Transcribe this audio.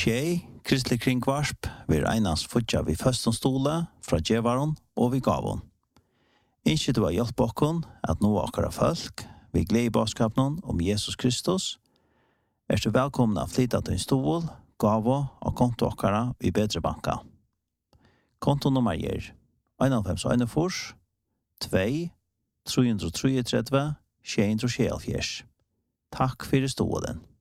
Tjej, kristelig kringvarsp, vil einans futja vi føstonstole fra djevaron og vi gavon. Innskje du har hjelp okkon at nå akkara folk, vi gled i baskapen om Jesus Kristus, du velkommen av flytta til en stol, gavo og konto akkara i bedre banka. Kontonummer gir 51 2 333 674. Takk for stolen.